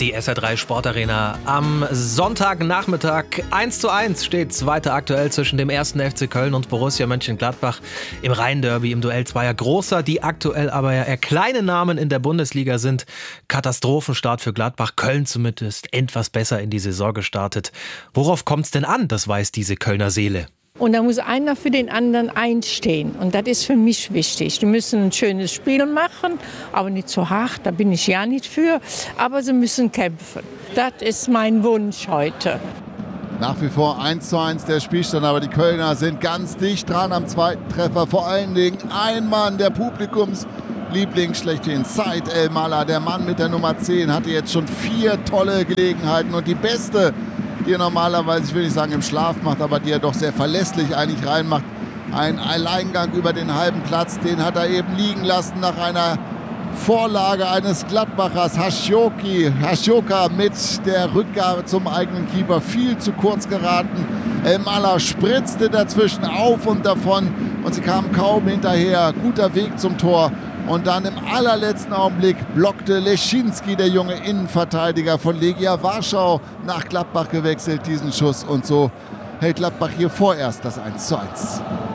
Die SR3 Sportarena am Sonntagnachmittag. 1:1 steht es weiter aktuell zwischen dem 1. FC Köln und Borussia Mönchengladbach im Rhein-Derby im Duell zweier großer, die aktuell aber ja eher kleine Namen in der Bundesliga sind. Katastrophenstart für Gladbach, Köln zumindest etwas besser in die Saison gestartet. Worauf kommt es denn an, das weiß diese Kölner Seele? Und da muss einer für den anderen einstehen. Und das ist für mich wichtig. Die müssen ein schönes Spiel machen, aber nicht so hart, da bin ich ja nicht für. Aber sie müssen kämpfen. Das ist mein Wunsch heute. Nach wie vor 1:1 der Spielstand, aber die Kölner sind ganz dicht dran am zweiten Treffer. Vor allen Dingen ein Mann, der Publikumsliebling schlechthin, Said El-Mallah, der Mann mit der Nummer 10, hatte jetzt schon 4 tolle Gelegenheiten. Und die beste, die er normalerweise, ich will nicht sagen im Schlaf macht, aber die er doch sehr verlässlich eigentlich reinmacht. Ein Alleingang über den halben Platz, den hat er eben liegen lassen nach einer Vorlage eines Gladbachers, Hashoka mit der Rückgabe zum eigenen Keeper, viel zu kurz geraten. El-Mallah spritzte dazwischen auf und davon und sie kamen kaum hinterher. Guter Weg zum Tor. Und dann im allerletzten Augenblick blockte Leschinski, der junge Innenverteidiger von Legia Warschau, nach Gladbach gewechselt, diesen Schuss. Und so hält Gladbach hier vorerst das 1:1.